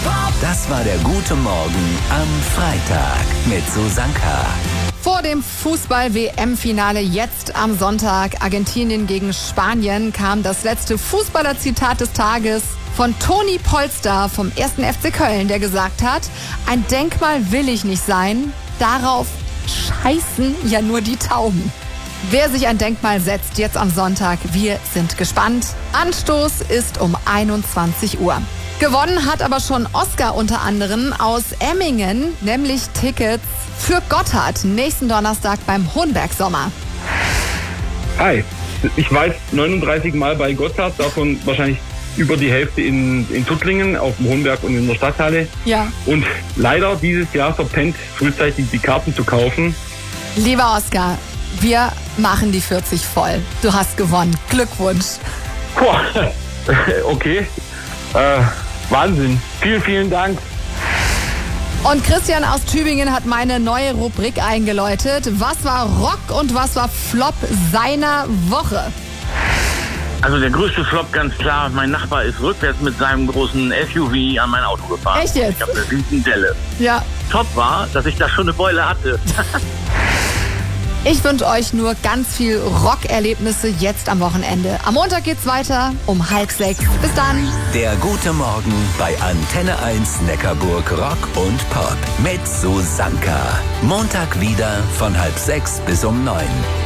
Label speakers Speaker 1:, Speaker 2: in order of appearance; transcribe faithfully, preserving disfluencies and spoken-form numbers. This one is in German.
Speaker 1: Das war der Gute Morgen am Freitag mit Susanka.
Speaker 2: Vor dem Fußball-W M-Finale jetzt am Sonntag Argentinien gegen Spanien kam das letzte Fußballer-Zitat des Tages von Toni Polster vom ersten F C Köln, der gesagt hat, ein Denkmal will ich nicht sein, darauf scheißen ja nur die Tauben. Wer sich ein Denkmal setzt jetzt am Sonntag, wir sind gespannt. Anstoß ist um einundzwanzig Uhr. Gewonnen hat aber schon Oscar unter anderem aus Emmingen, nämlich Tickets für Gotthard nächsten Donnerstag beim Hohenberg Sommer.
Speaker 3: Hi, ich war jetzt neununddreißig Mal bei Gotthard, davon wahrscheinlich über die Hälfte in, in Tuttlingen, auf dem Hohenberg und in der Stadthalle.
Speaker 2: Ja.
Speaker 3: Und leider dieses Jahr verpennt, frühzeitig die Karten zu kaufen.
Speaker 2: Lieber Oscar, wir machen die vierzig voll. Du hast gewonnen. Glückwunsch.
Speaker 3: Boah, okay. Äh, Wahnsinn. Vielen, vielen Dank.
Speaker 2: Und Christian aus Tübingen hat meine neue Rubrik eingeläutet. Was war Rock und was war Flop seiner Woche?
Speaker 4: Also der größte Flop, ganz klar, mein Nachbar ist rückwärts mit seinem großen S U V an mein Auto gefahren.
Speaker 2: Echt jetzt?
Speaker 4: Ich habe eine riesen Delle.
Speaker 2: Ja.
Speaker 4: Top war, dass ich da schon eine Beule hatte.
Speaker 2: Ich wünsche euch nur ganz viel Rockerlebnisse jetzt am Wochenende. Am Montag geht's weiter um halb sechs. Bis dann.
Speaker 1: Der Gute Morgen bei Antenne eins Neckarburg Rock und Pop mit Susanka. Montag wieder von halb sechs bis um neun.